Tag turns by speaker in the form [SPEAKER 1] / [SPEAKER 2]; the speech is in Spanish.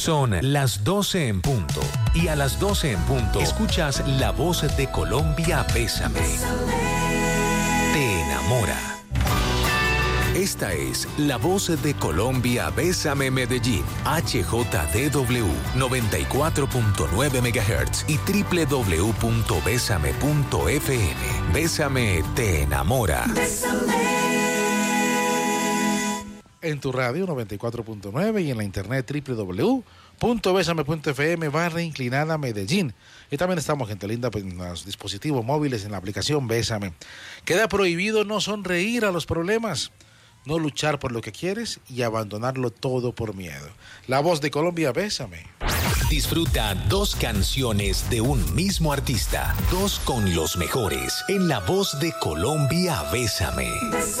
[SPEAKER 1] Son las 12 en punto. Y a las 12 en punto escuchas La Voz de Colombia, Bésame. Te enamora. Esta es La Voz de Colombia, Bésame Medellín, HJDW 94.9 MHz y www.besame.fm. Bésame te enamora.
[SPEAKER 2] En tu radio 94.9 y en la internet www.besame.fm/inclinada Medellín. Y también estamos, gente linda, en los dispositivos móviles, en la aplicación Bésame. Queda prohibido no sonreír a los problemas, no luchar por lo que quieres y abandonarlo todo por miedo. La Voz de Colombia, Bésame.
[SPEAKER 1] Disfruta 2 canciones de un mismo artista, 2 con los mejores, en La Voz de Colombia, Bésame.